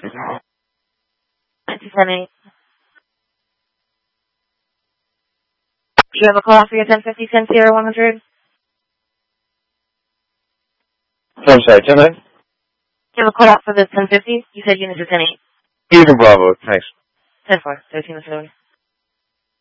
10-8. Do you have a call off for your 1050 Sierra 100? I'm sorry, 10-9? Do you have a call off for the 1050? You said you needed 10-8. Even Bravo, thanks. 10-4, 13 minutes early.